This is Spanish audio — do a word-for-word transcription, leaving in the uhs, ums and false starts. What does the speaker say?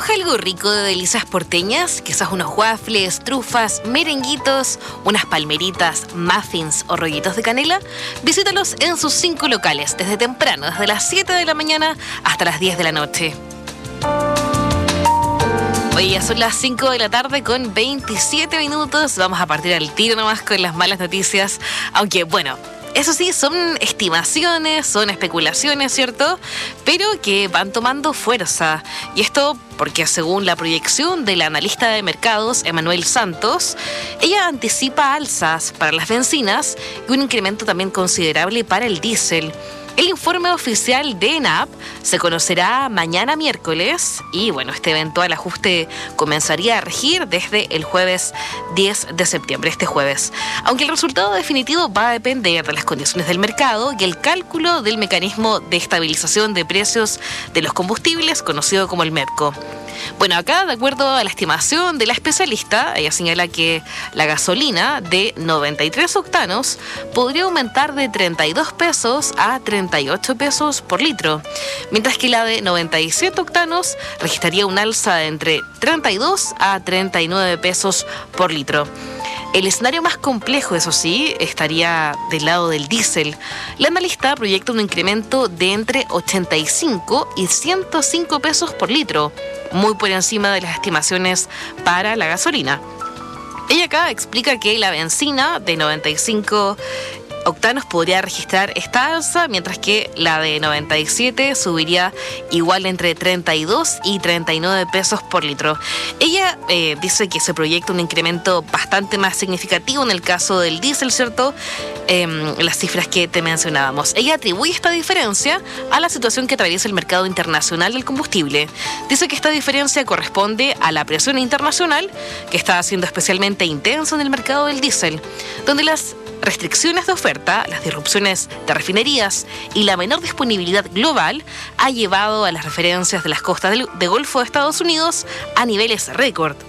antoja algo rico de delicias porteñas? Quizás unos waffles, trufas, merenguitos, unas palmeritas, muffins o rollitos de canela. Visítalos en sus cinco locales desde temprano, desde las siete de la mañana hasta las diez de la noche. Hoy ya son las cinco de la tarde con veintisiete minutos. Vamos a partir al tiro nomás con las malas noticias. Aunque, bueno, eso sí, son estimaciones, son especulaciones, ¿cierto? Pero que van tomando fuerza. Y esto porque según la proyección del analista de mercados, Emanuel Santos, ella anticipa alzas para las bencinas y un incremento también considerable para el diésel. El informe oficial de ENAP se conocerá mañana miércoles y, bueno, este eventual ajuste comenzaría a regir desde el jueves diez de septiembre, este jueves. Aunque el resultado definitivo va a depender de las condiciones del mercado y el cálculo del mecanismo de estabilización de precios de los combustibles, conocido como el MEPCO. Bueno, acá, de acuerdo a la estimación de la especialista, ella señala que la gasolina de noventa y tres octanos podría aumentar de treinta y dos pesos a treinta y ocho pesos por litro, mientras que la de noventa y siete octanos registraría un alza de entre treinta y dos a treinta y nueve pesos por litro. El escenario más complejo, eso sí, estaría del lado del diésel. La analista proyecta un incremento de entre ochenta y cinco y ciento cinco pesos por litro, muy por encima de las estimaciones para la gasolina. Ella acá explica que la bencina de noventa y cinco octanos podría registrar esta alza, mientras que la de noventa y siete subiría igual entre treinta y dos y treinta y nueve pesos por litro. Ella eh, dice que se proyecta un incremento bastante más significativo en el caso del diésel, ¿cierto? Eh, las cifras que te mencionábamos. Ella atribuye esta diferencia a la situación que atraviesa el mercado internacional del combustible. Dice que esta diferencia corresponde a la presión internacional que está siendo especialmente intensa en el mercado del diésel, donde las restricciones de oferta, las disrupciones de refinerías y la menor disponibilidad global ha llevado a las referencias de las costas del de Golfo de Estados Unidos a niveles récord.